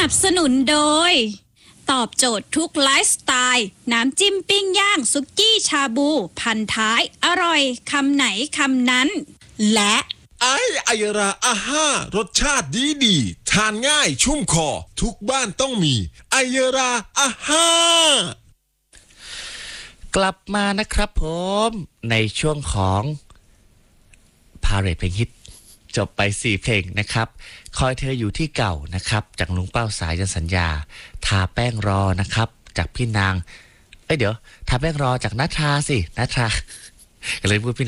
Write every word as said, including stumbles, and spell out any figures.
นับสนุนโดยตอบโจทย์ทุกไลฟ์สไตล์น้ำจิ้มปิ้งย่างซุกี้ชาบูพันท้ายอร่อยคำไหนคำนั้นและไอไอราอาห้ารสชาติดีดีทานง่ายชุ่มคอทุกบ้านต้องมีไอราอาห้ากลับมานะครับผมในช่วงของพาเรทเพลงฮิตจบไปสี่เพลงนะครับคอยเธออยู่ที่เก่านะครับจากลุงเป้าสายยันสัญญาทาแป้งรอนะครับจากพี่นางเอ้ยเดี๋ยวทาแป้งรอจากนัทราสินัทราก็เลยพูดพี่